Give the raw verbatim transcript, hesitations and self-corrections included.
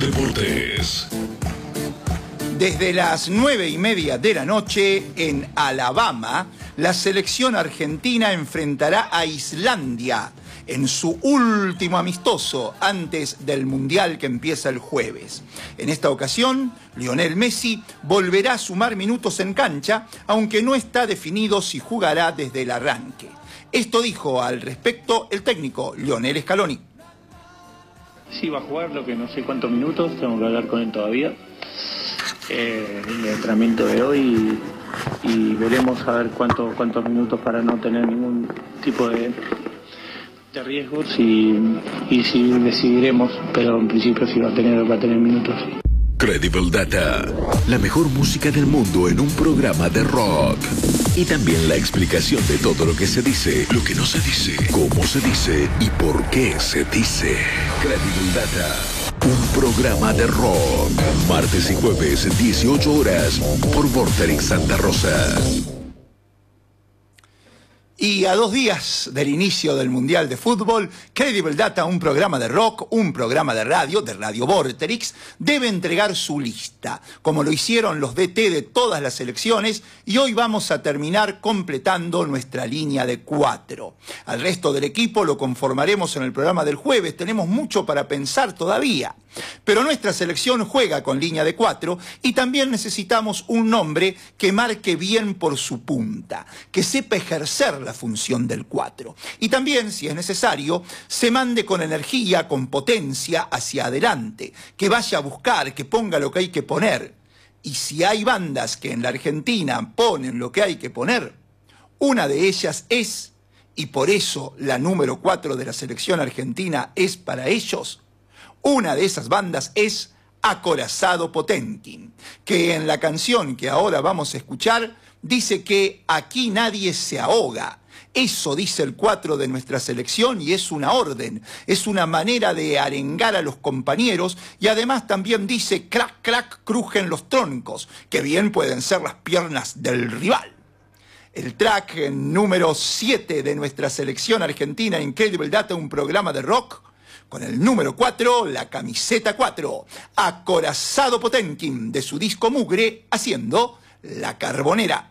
Deportes. Desde las nueve y media de la noche en Alabama, la selección argentina enfrentará a Islandia en su último amistoso antes del Mundial que empieza el jueves. En esta ocasión, Lionel Messi volverá a sumar minutos en cancha, aunque no está definido si jugará desde el arranque. Esto dijo al respecto el técnico Lionel Scaloni. Sí, va a jugar, lo que no sé cuántos minutos, tengo que hablar con él todavía. Eh, el entrenamiento de hoy y, y veremos a ver cuánto, cuántos minutos para no tener ningún tipo de, de riesgos y, y si decidiremos, pero en principio sí va a tener, va a tener minutos. Credible Data, la mejor música del mundo en un programa de rock. Y también la explicación de todo lo que se dice, lo que no se dice, cómo se dice y por qué se dice. Credible Data, un programa de rock. Martes y jueves, dieciocho horas, por Vorterix Santa Rosa. Y a dos días del inicio del Mundial de Fútbol, Credible Data, un programa de rock, un programa de radio, de Radio Vorterix, debe entregar su lista, como lo hicieron los D T de todas las selecciones, y hoy vamos a terminar completando nuestra línea de cuatro. Al resto del equipo lo conformaremos en el programa del jueves, tenemos mucho para pensar todavía. Pero nuestra selección juega con línea de cuatro y también necesitamos un nombre que marque bien por su punta, que sepa ejercer la función del cuatro. Y también, si es necesario, se mande con energía, con potencia hacia adelante, que vaya a buscar, que ponga lo que hay que poner. Y si hay bandas que en la Argentina ponen lo que hay que poner, una de ellas es, y por eso la número cuatro de la selección argentina es para ellos, una de esas bandas es Acorazado Potemkin, que en la canción que ahora vamos a escuchar dice que aquí nadie se ahoga. Eso dice el cuatro de nuestra selección y es una orden, es una manera de arengar a los compañeros y además también dice crack, crack, crujen los troncos, que bien pueden ser las piernas del rival. El track número siete de nuestra selección argentina, Incredible Data, un programa de rock, con el número cuatro, la camiseta cuatro, Acorazado Potemkin, de su disco Mugre, haciendo La Carbonera.